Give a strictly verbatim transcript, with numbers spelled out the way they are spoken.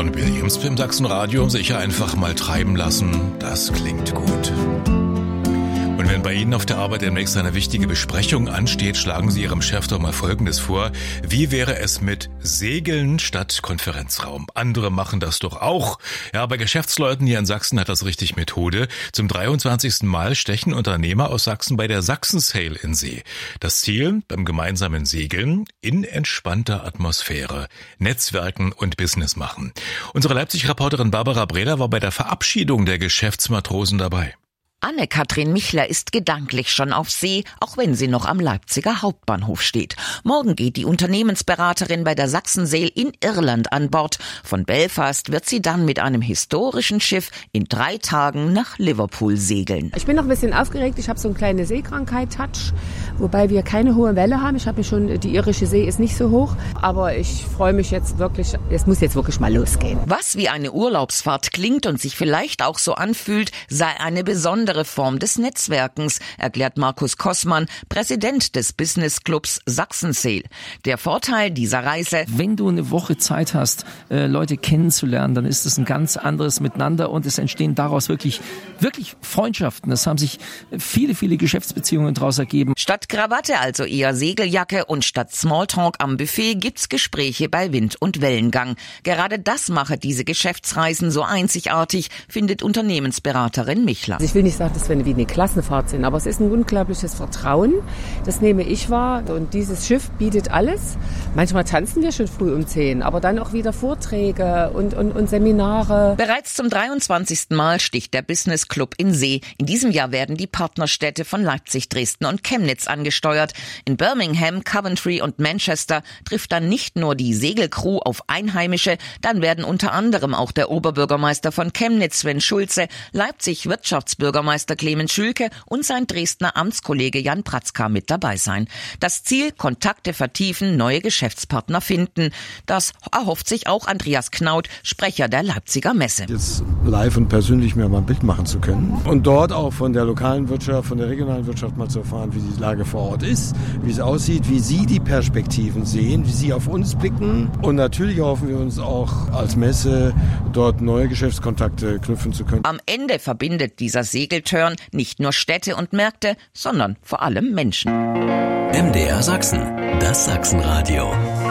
John Williams beim Sachsenradio, sicher einfach mal treiben lassen. Das klingt gut. Und wenn bei Ihnen auf der Arbeit demnächst eine wichtige Besprechung ansteht, schlagen Sie Ihrem Chef doch mal Folgendes vor. Wie wäre es mit Segeln statt Konferenzraum? Andere machen das doch auch. Ja, bei Geschäftsleuten hier in Sachsen hat das richtig Methode. Zum dreiundzwanzigsten Mal stechen Unternehmer aus Sachsen bei der Sachsen Sail in See. Das Ziel beim gemeinsamen Segeln: in entspannter Atmosphäre Netzwerken und Business machen. Unsere Leipzig-Reporterin Barbara Breder war bei der Verabschiedung der Geschäftsmatrosen dabei. Anne-Kathrin Michler ist gedanklich schon auf See, auch wenn sie noch am Leipziger Hauptbahnhof steht. Morgen geht die Unternehmensberaterin bei der Sachsen Sail in Irland an Bord. Von Belfast wird sie dann mit einem historischen Schiff in drei Tagen nach Liverpool segeln. Ich bin noch ein bisschen aufgeregt. Ich habe so eine kleine Seekrankheit-Touch, wobei wir keine hohe Welle haben. Ich habe schon, die irische See ist nicht so hoch, aber ich freue mich jetzt wirklich, es muss jetzt wirklich mal losgehen. Was wie eine Urlaubsfahrt klingt und sich vielleicht auch so anfühlt, sei eine besondere Form des Netzwerkens, erklärt Markus Kossmann, Präsident des Business Clubs Sachsen Sail. Der Vorteil dieser Reise: Wenn du eine Woche Zeit hast, äh, Leute kennenzulernen, dann ist es ein ganz anderes Miteinander und es entstehen daraus wirklich, wirklich Freundschaften. Es haben sich viele, viele Geschäftsbeziehungen daraus ergeben. Statt Krawatte also eher Segeljacke und statt Smalltalk am Buffet gibt's Gespräche bei Wind- und Wellengang. Gerade das mache diese Geschäftsreisen so einzigartig, findet Unternehmensberaterin Michler. Ich will nicht sagen, dass wir wie eine Klassenfahrt sind, aber es ist ein unglaubliches Vertrauen. Das nehme ich wahr und dieses Schiff bietet alles. Manchmal tanzen wir schon früh um zehn, aber dann auch wieder Vorträge und, und, und Seminare. Bereits zum dreiundzwanzigsten Mal sticht der Business Club in See. In diesem Jahr werden die Partnerstädte von Leipzig, Dresden und Chemnitz angesteuert. In Birmingham, Coventry und Manchester trifft dann nicht nur die Segelcrew auf Einheimische, dann werden unter anderem auch der Oberbürgermeister von Chemnitz, Sven Schulze, Leipzig Wirtschaftsbürgermeister Clemens Schülke und sein Dresdner Amtskollege Jan Pratzka mit dabei sein. Das Ziel: Kontakte vertiefen, neue Geschäftspartner finden. Das erhofft sich auch Andreas Knaut, Sprecher der Leipziger Messe. Jetzt live und persönlich mir mal ein Bild machen zu können und dort auch von der lokalen Wirtschaft, von der regionalen Wirtschaft mal zu erfahren, wie die Lage vor Ort ist, wie es aussieht, wie sie die Perspektiven sehen, wie sie auf uns blicken. Und natürlich hoffen wir uns auch als Messe dort neue Geschäftskontakte knüpfen zu können. Am Ende verbindet dieser Segelturn nicht nur Städte und Märkte, sondern vor allem Menschen. M D R Sachsen, das Sachsenradio.